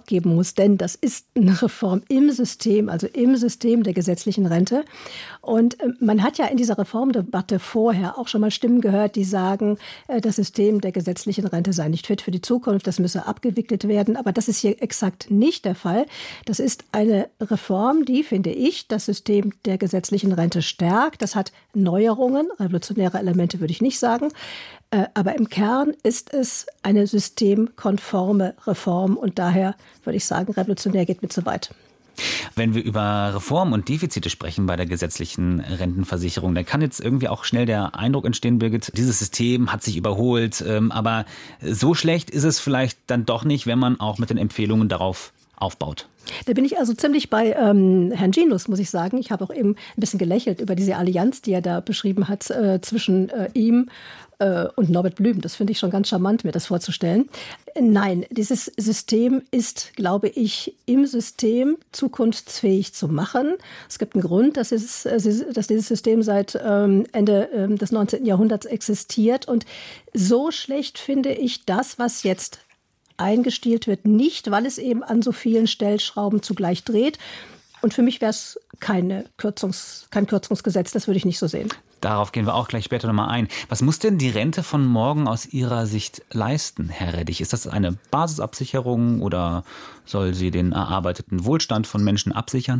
geben muss, denn das ist eine Reform im System, also im System der gesetzlichen Rente. Und man hat ja in dieser Reformdebatte vorher auch schon mal Stimmen gehört, die sagen, das System der gesetzlichen Rente sei nicht fit für die Zukunft, das müsse abgewickelt werden. Aber das ist hier exakt nicht der Fall. Das ist eine Reform, die, finde ich, das System der gesetzlichen Rente stärkt. Das hat Neuerungen, revolutionäre Elemente würde ich nicht sagen. Aber im Kern ist es eine systemkonforme Reform und daher würde ich sagen, revolutionär geht mir zu weit. Wenn wir über Reform und Defizite sprechen bei der gesetzlichen Rentenversicherung, dann kann jetzt irgendwie auch schnell der Eindruck entstehen, Birgit, dieses System hat sich überholt, aber so schlecht ist es vielleicht dann doch nicht, wenn man auch mit den Empfehlungen darauf aufbaut. Da bin ich also ziemlich bei Herrn Ginus, muss ich sagen. Ich habe auch eben ein bisschen gelächelt über diese Allianz, die er da beschrieben hat zwischen ihm und Norbert Blüm. Das finde ich schon ganz charmant, mir das vorzustellen. Nein, dieses System ist, glaube ich, im System zukunftsfähig zu machen. Es gibt einen Grund, dass dieses System seit Ende des 19. Jahrhunderts existiert. Und so schlecht finde ich das, was jetzt eingestielt wird, nicht, weil es eben an so vielen Stellschrauben zugleich dreht. Und für mich wäre es kein Kürzungsgesetz, das würde ich nicht so sehen. Darauf gehen wir auch gleich später nochmal ein. Was muss denn die Rente von morgen aus Ihrer Sicht leisten, Herr Reddich? Ist das eine Basisabsicherung oder soll sie den erarbeiteten Wohlstand von Menschen absichern?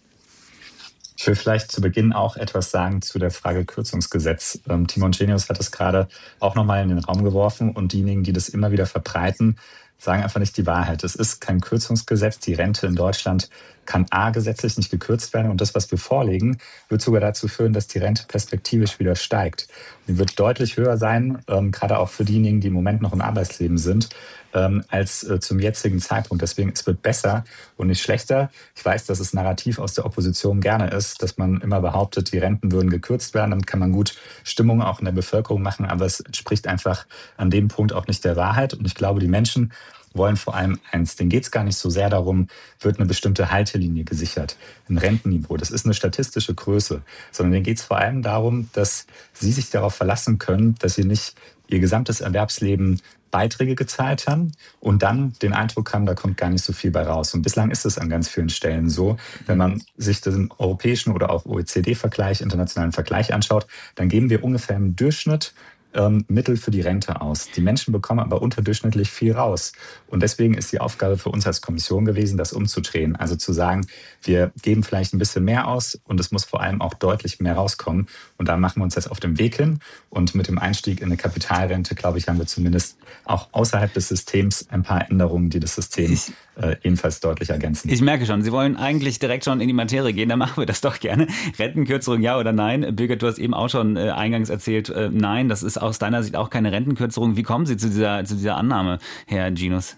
Ich will vielleicht zu Beginn auch etwas sagen zu der Frage Kürzungsgesetz. Timon Genius hat es gerade auch nochmal in den Raum geworfen und diejenigen, die das immer wieder verbreiten, sagen einfach nicht die Wahrheit. Es ist kein Kürzungsgesetz. Die Rente in Deutschland kann gesetzlich nicht gekürzt werden. Und das, was wir vorlegen, wird sogar dazu führen, dass die Rente perspektivisch wieder steigt. Die wird deutlich höher sein, gerade auch für diejenigen, die im Moment noch im Arbeitsleben sind, als zum jetzigen Zeitpunkt. Deswegen, es wird besser und nicht schlechter. Ich weiß, dass es Narrativ aus der Opposition gerne ist, dass man immer behauptet, die Renten würden gekürzt werden. Damit kann man gut Stimmung auch in der Bevölkerung machen. Aber es entspricht einfach an dem Punkt auch nicht der Wahrheit. Und ich glaube, die Menschen wollen vor allem eins. Denen geht es gar nicht so sehr darum, wird eine bestimmte Haltelinie gesichert, ein Rentenniveau. Das ist eine statistische Größe. Sondern denen geht es vor allem darum, dass sie sich darauf verlassen können, dass sie nicht ihr gesamtes Erwerbsleben Beiträge gezahlt haben und dann den Eindruck haben, da kommt gar nicht so viel bei raus. Und bislang ist es an ganz vielen Stellen so. Wenn man sich den europäischen oder auch OECD-Vergleich, internationalen Vergleich anschaut, dann geben wir ungefähr im Durchschnitt Mittel für die Rente aus. Die Menschen bekommen aber unterdurchschnittlich viel raus. Und deswegen ist die Aufgabe für uns als Kommission gewesen, das umzudrehen. Also zu sagen, wir geben vielleicht ein bisschen mehr aus und es muss vor allem auch deutlich mehr rauskommen. Und da machen wir uns jetzt auf den Weg hin. Und mit dem Einstieg in eine Kapitalrente, glaube ich, haben wir zumindest auch außerhalb des Systems ein paar Änderungen, die das System jedenfalls deutlich ergänzen. Ich merke schon, Sie wollen eigentlich direkt schon in die Materie gehen. Dann machen wir das doch gerne. Rentenkürzung, ja oder nein? Birgit, du hast eben auch schon eingangs erzählt, nein, das ist aus deiner Sicht auch keine Rentenkürzung. Wie kommen Sie zu dieser Annahme, Herr Ginus?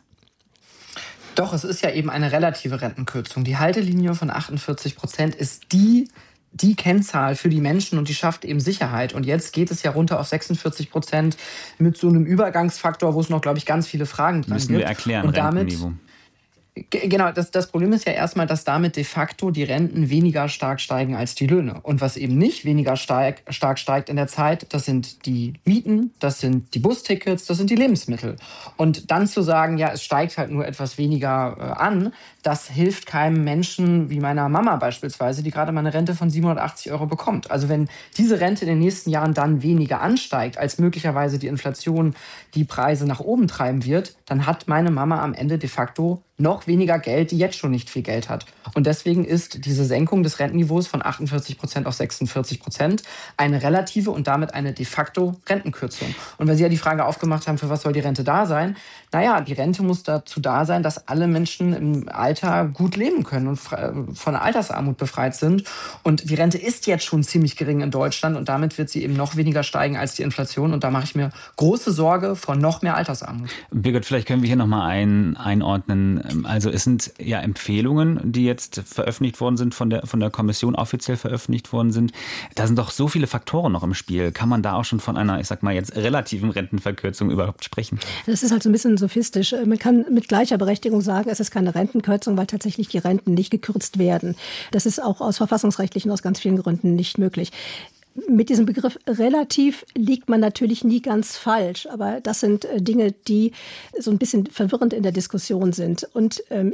Doch, es ist ja eben eine relative Rentenkürzung. Die Haltelinie von 48% ist die Kennzahl für die Menschen und die schafft eben Sicherheit. Und jetzt geht es ja runter auf 46% mit so einem Übergangsfaktor, wo es noch, glaube ich, ganz viele Fragen dran gibt. Müssen wir erklären, und damit, Rentenniveau. Genau, das Problem ist ja erstmal, dass damit de facto die Renten weniger stark steigen als die Löhne. Und was eben nicht weniger stark steigt in der Zeit, das sind die Mieten, das sind die Bustickets, das sind die Lebensmittel. Und dann zu sagen, ja, es steigt halt nur etwas weniger an, das hilft keinem Menschen wie meiner Mama beispielsweise, die gerade mal eine Rente von 780 € bekommt. Also wenn diese Rente in den nächsten Jahren dann weniger ansteigt, als möglicherweise die Inflation die Preise nach oben treiben wird, dann hat meine Mama am Ende de facto noch weniger Geld, die jetzt schon nicht viel Geld hat. Und deswegen ist diese Senkung des Rentenniveaus von 48% auf 46% eine relative und damit eine de facto Rentenkürzung. Und weil Sie ja die Frage aufgemacht haben, für was soll die Rente da sein? Naja, die Rente muss dazu da sein, dass alle Menschen im Alter gut leben können und von Altersarmut befreit sind. Und die Rente ist jetzt schon ziemlich gering in Deutschland und damit wird sie eben noch weniger steigen als die Inflation. Und da mache ich mir große Sorge vor noch mehr Altersarmut. Birgit, vielleicht können wir hier nochmal einordnen. Also es sind ja Empfehlungen, die jetzt veröffentlicht worden sind, von der Kommission offiziell veröffentlicht worden sind. Da sind doch so viele Faktoren noch im Spiel. Kann man da auch schon von einer, ich sag mal jetzt, relativen Rentenverkürzung überhaupt sprechen? Das ist halt so ein bisschen sophistisch. Man kann mit gleicher Berechtigung sagen, es ist keine Rentenkürzung, weil tatsächlich die Renten nicht gekürzt werden. Das ist auch aus verfassungsrechtlichen, aus ganz vielen Gründen nicht möglich. Mit diesem Begriff relativ liegt man natürlich nie ganz falsch. Aber das sind Dinge, die so ein bisschen verwirrend in der Diskussion sind. Und